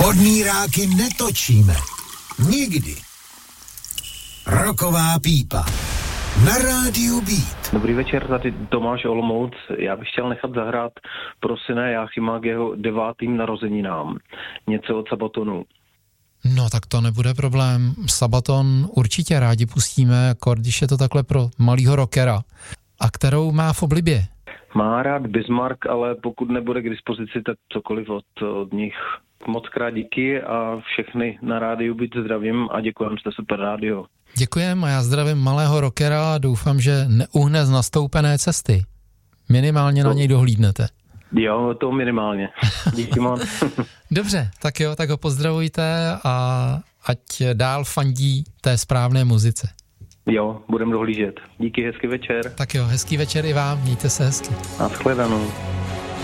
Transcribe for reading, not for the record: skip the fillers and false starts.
Podmíráky netočíme. Nikdy. Roková pípa. Na rádiu Beat. Dobrý večer, tady Tomáš Olomouc. Já bych chtěl nechat zahrát pro syna Jáchyma k jeho 9. narozeninám. Něco od Sabatonu. No tak to nebude problém. Sabaton určitě rádi pustíme, jako když je to takhle pro malýho rockera. A kterou má v oblibě? Má rád Bismarck, ale pokud nebude k dispozici, tak cokoliv od nich. Moc krát díky a všechny na rádiu Beat zdravím a děkujem, jste super rádio. Děkujem a já zdravím malého rockera a doufám, že neuhne z nastoupené cesty. Minimálně na něj dohlídnete. Jo, to minimálně. Díky moc. Dobře, tak jo, tak ho pozdravujte a ať dál fandí té správné muzice. Jo, budem dohlížet. Díky, hezký večer. Tak jo, hezký večer i vám, mějte se hezky. Nashledanou.